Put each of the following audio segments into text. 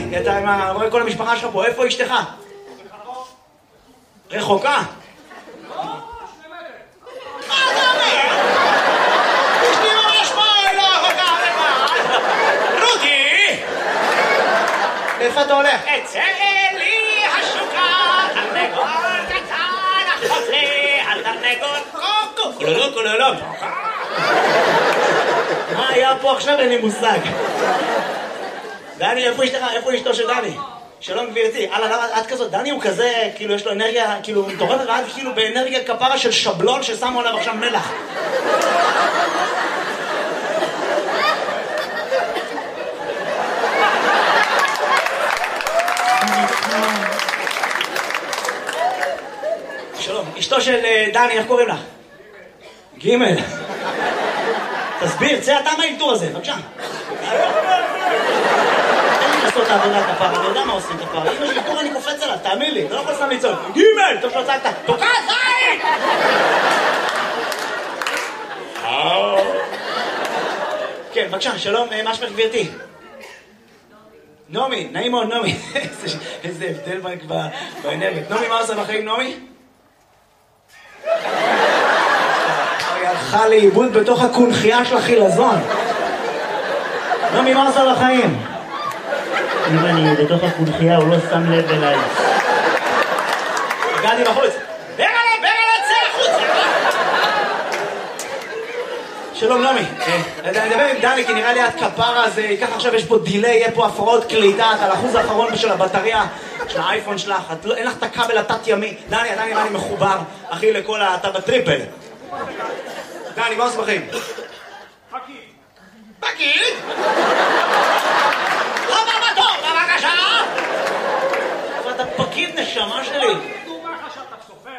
דני, אתה רואה כל המשפחה שלך פה, איפה אשתך? רחוקה? לא, 2 מטר. מה אתה אומר? אשתי ממש פה, לא רחוקה לבד. רותי! איפה אתה הולך? אצא לי השוקה, תרנגול קטן, אחות לי, התרנגול קוקו, קולולו. מה היה פה עכשיו? אין לי מושג. דני, איפה אשתו של דני? שלום גבירתי. את כזאת, דני הוא כזה, כאילו יש לו אנרגיה, כאילו מתעורר רעב, כאילו באנרגיה כפרה של שבלון ששמו עליו עכשיו מלח. שלום, אשתו של דני, איך קוראים לך? גימל. תסביר, צא אתה מהאלתור הזה, בבקשה. תן לי לעשות את העבודה כפרה, אני יודע מה עושים כפרה. אם יש אלתור אני קופץ עליו, תאמין לי, אתה לא יכול סתם לצעוק. גימל! טוב שלא צעקת, תוקע זין! כן, בבקשה, שלום, מה שמך גבירתי? נעמי, נעים מאוד נעמי. איזה הבדל באנרגיה. נעמי, מה עושה בחיים נעמי? היא הלכה לאיבוד בתוך הקונחייה של החילזון. נעמי, מה עושה בחיים? אם אני בתוך הקונחייה הוא לא שם לב אליי. הגעתי בחוץ. ברלה, צא החוצה! שלום נעמי, אני מדבר עם דני כי נראה לי את כפרה הזה, ככה עכשיו יש פה דילי, יהיה פה הפרעות קליטה, אתה על האחוז האחרון של הבטריה של האייפון שלך, אין לך את הכבל התת ימי. דני נראה לי מחובר, אחי, לכל אתה בטריפל. דני, מה עושה בחיים? פקיד? הבא בתור, בבקשה! אבל אתה פקיד נשמה שלי. נו, מה חשבת, סופר?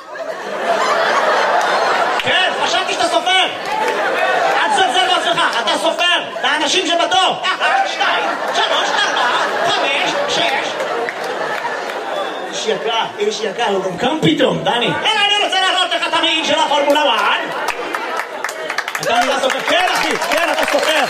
כן, חשבתי שאתה סופר. אל תזלזל בעצמך, אתה סופר. את האנשים שבתור. 1, 2, 3, 4, 5, 6. איש יקר, הוא גם קם פתאום, דני. אני רוצה להראות לך את המעיל של הפורמולה 1. אתה נראה סופר. כן אחי, כן אתה סופר.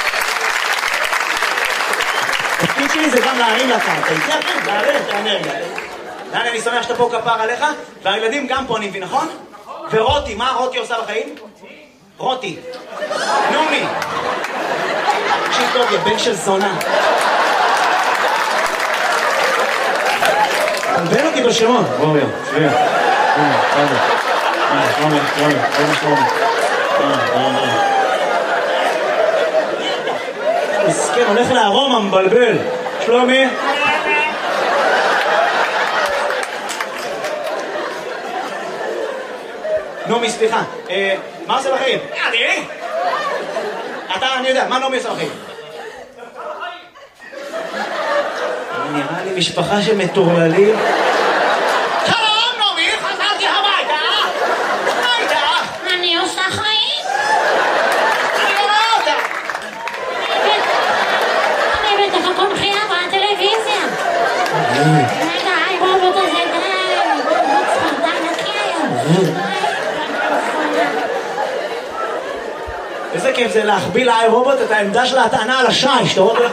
התפקיד שלי זה גם להרים לקרקע. איתי אחי, להרים את האנרגיה. דני, אני שמח שאתה פה כפר עליך, והילדים גם פה אני מבין, נכון? ורותי, מה רותי עושה בחיים? רותי. נעמי. תקשיב טוב, יא בן של זונה. תלבן אותי בשמות. בואו, שביע. מסכן, הולך לארומה, מבלבל. שלומי? נעמי, סליחה. מה עושה בחיים? אני יודע, מה נעמי עושה בחיים? נראה לי משפחה שמטורללים. שלום, נעמי, חזרתי הביתה. מה איתך? אני עושה חיים. אני לא רואה אותך. אני בתוך הקונחייה בטלוויזיה. רגע, הרובוט הזה די, הרובוט די נקי היום. איזה כיף זה להחביא לאי רובוט את העמדה של ההטענה על השי, שאתה רואה...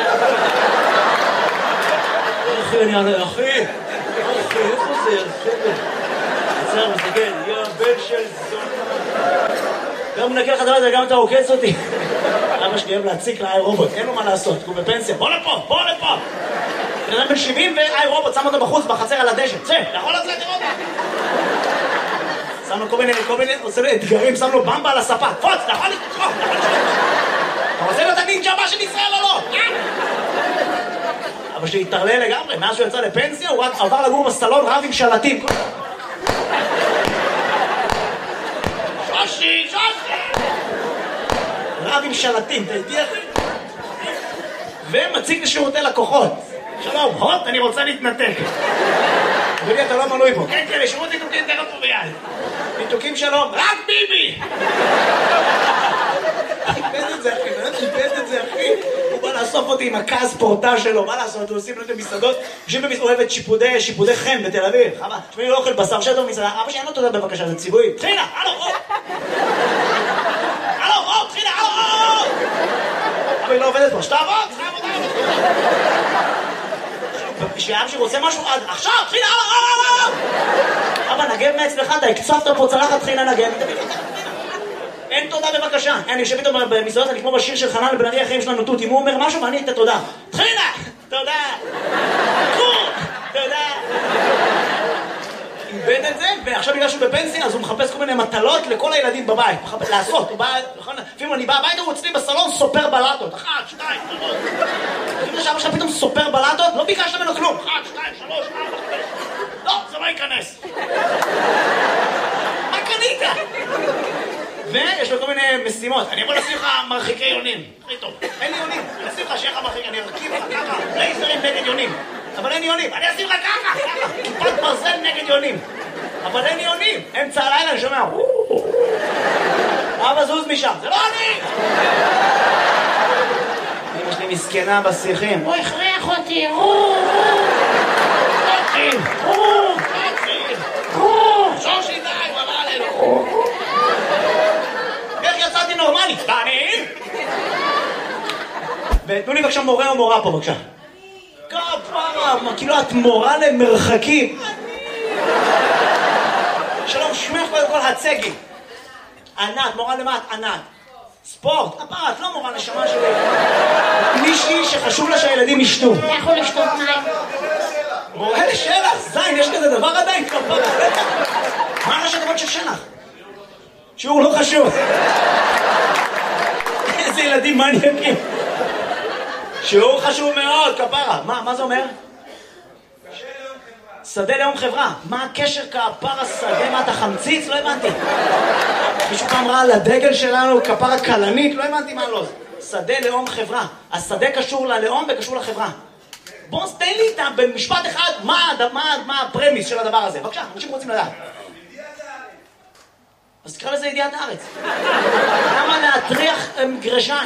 אחי, איפה זה? עצר, מסתכל, יא בן של זונה. גם מנקה לך דבר הזה, גם אתה עוקץ אותי. אבא שלי אוהב להציק לאי רובוט, אין לו מה לעשות, הוא בפנסיה. בוא לפה. בן אדם בן 70 ואי רובוט, שם אותו בחוץ, בחצר על הדשא. צא, יכול לצאת לראות. שם לו כל מיני, עושה לו אתגרים, שם לו במבה על הספה. פוץ, נכון לתקוף. אתה רוצה להיות הנינג'ה הבא של ישראל או לא? אבא שלי התערלל לגמרי, מאז שהוא יצא לפנסיה, הוא רק עבר לגור בסלון רב עם שלטים. שושי! רב עם שלטים, אתה איתי אחי? ומציג לשירותי לקוחות. שלום, הוט, אני רוצה להתנתק. אדוני, אתה לא מנוי פה. כן, לשירות ניתוקים תראה פה ביד. ניתוקים שלום, רק ביבי! איבד את זה, אחי. הוא בא לאסוף אותי עם הכעס פורטה שלו, מה לעשות? הוא עושים לו את המסעדות, יושבים אוהבת שיפודי חן בתל אביב. חבל, תשמעי, לא אוכל בשר שטוב מסעדה. אבא שאין לו תודה בבקשה, זה ציווי. תחילה, הלו, תחילה, אבל היא לא עובדת פה, שתעבוד, עבודה. בשביל אבא שרוצה משהו, עכשיו, תחיל, אבא, נגב מאצלך, אתה הקצפת פה צלחת, תחיל לנגב. אין תודה בבקשה. אני יושב איתו במסעדות, אני כמו בשיר של חנן בן ארי, החיים שלנו תות, אם הוא אומר משהו ואני את התודה. תחילה! תודה! תודה! איבד את זה, ועכשיו בגלל שהוא בפנסיה, אז הוא מחפש כל מיני מטלות לכל הילדים בבית. לעשות, הוא בא, לפעמים אני בא הביתה, הוא אצלי בסלון סופר בלטות. 1, 2, 3. לפעמים שאבא שלך פתאום סופר בלטות, לא ביקשת ממנו כלום. 1, 2, 3, 4, 5. לא, זה לא ייכנס. מה קנית? ויש לו כל מיני משימות. אני יכול לשים לך מרחיקי יונים. הכי טוב. אין לי יונים. אני אשים לך שיהיה לך מרחיק, אני ארכיב לך ככה. לייזרים נגד יונים. אבל אין יונים. אני אשים לך ככה. כיפת ברזל נגד יונים. אבל אין יונים. אמצע הלילה אני שומע. אבא זוז משם. זה לא אני! אמא שלי מסכנה בשיחים. הוא הכריח אותי. שושי די, הוא אמר עלינו. איך יצאתי נורמלי? ואני? ותנו לי בבקשה מורה או מורה פה בבקשה. כפרה, כאילו את מורה למרחקים. שלום, שמך קודם כל הצגי. ענת, מורה למה את? ענת. ספורט, הפרה, את לא מורה נשמה שלי. מישהי שחשוב לה שהילדים ישתו. יכול לשתות מים. מורה לשלח, זין, יש כזה דבר עדיין כפרה. מה ראשי תיבות של שלח? שיעור לא חשוב. איזה ילדים מעניינים. שיעור חשוב מאוד, כפרה. מה זה אומר? שדה לאום חברה. מה הקשר כפרה שדה? מה אתה חמציץ? לא הבנתי. מישהו פעם ראה על הדגל שלנו כפרה קלנית? לא הבנתי מה לא. שדה לאום חברה. השדה קשור ללאום וקשור לחברה. בוא תן לי איתה במשפט אחד מה הפרמיס של הדבר הזה. בבקשה, אנשים רוצים לדעת. אז תקרא לזה ידיעת הארץ. למה להטריח גרשן?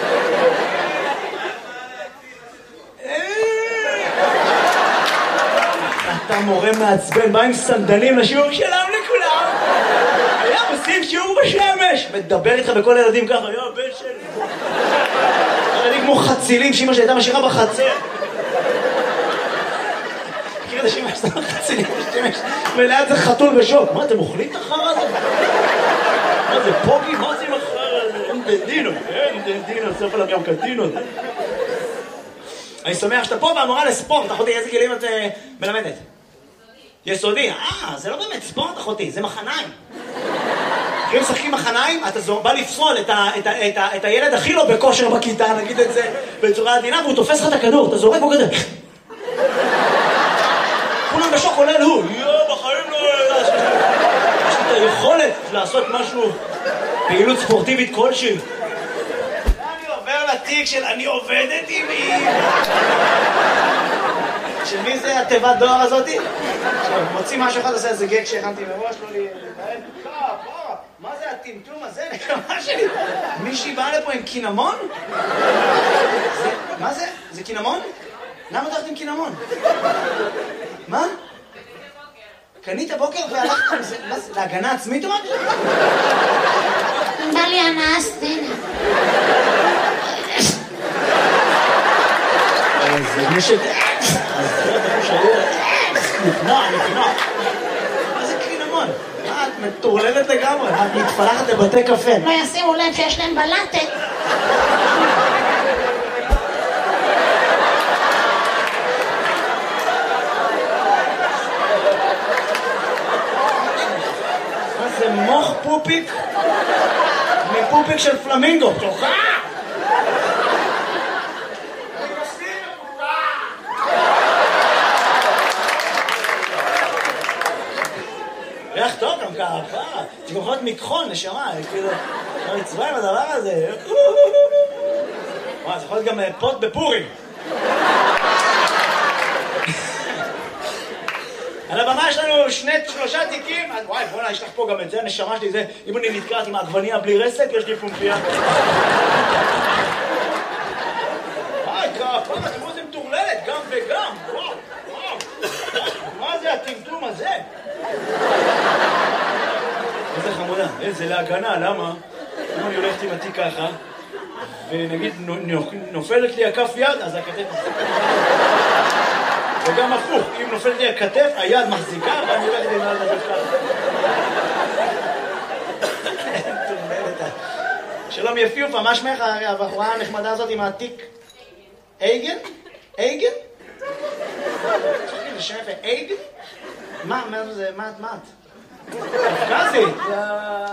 אתה מורה מעצבן, בא עם סנדלים לשיעור שלם לכולם. היה עושים שיעור בשמש. מדבר איתך בכל הילדים ככה, היה בן שלי. ילדים כמו חצילים, שאמא שהייתה משאירה בחצר. מכיר את השמש, שאתה חצילים בשמש, וליד זה חתול בשוק. מה, אתם אוכלים את החרא הזה? מה זה, פוגי? מה זה עם החרא הזה? אין דדינו, סוף עליו גם קטינות. אני שמח שאתה פה והמורה לספורט, אחותי, איזה גילים את מלמדת? יסודי. זה לא באמת ספורט, אחותי, זה מחניים. אם משחקים מחניים, אתה בא לפסול את הילד הכי לא בכושר בכיתה, נגיד את זה בצורה עדינה, והוא תופס לך את הכדור, אתה זורק בו כזה. כולם בשוק עולה הוא, בחיים לא... יש לי את היכולת לעשות משהו, פעילות ספורטיבית כלשהי. אני עובר לתיק של אני עובדת עם מי. של מי זה התיבת דואר הזאתי? מוציא משהו אחד, עושה איזה גג שהכנתי מראש, לא לי... מה זה הטמטום הזה? נקמה שלי. מישהי באה לפה עם קינמון? מה זה? זה קינמון? למה אתה הולכת עם קינמון? מה? קנית בוקר והלכת עם זה? מה זה? להגנה עצמית או משהו? בא לי הנאה סטנה. זה מי ש... נקנוע. מה זה קינמון? את מטורללת לגמרי, את מתפלחת לבתי קפה. לא ישימו לב שיש להם בלטת. מה זה מוח פופיק? מפופיק של פלמינגו. תוכה! ריח טוב גם ככה, זה גם יכול להיות מקחון, נשמה, כאילו, אפשר לצבע עם הדבר הזה. וואי, זה יכול להיות גם פוט בפורים. על הבמה יש לנו 3 תיקים, וואי, בוא'נה, יש לך פה גם את זה, הנשמה שלי, זה, אם אני נתקעת עם העגבניה בלי רסק, יש לי פומפיה. וואי, כפה, אתם רואים, זה מטורללת, גם וגם, וואו. מה זה הטמטום הזה? איזה חמודה, איזה להגנה, למה? אם אני הולכת עם התיק ככה, ונגיד נופלת לי הכף יד, אז הכתף... וגם הפוך, אם נופלת לי הכתף, היד מחזיקה, ואני הולך לי מעל לדבר ככה. שלום יפיופה, מה שמך הבחורה הנחמדה הזאת עם העתיק? אייגן? אייגן? זה שם יפה, אייגן? מה זה, מה את? קפקזית.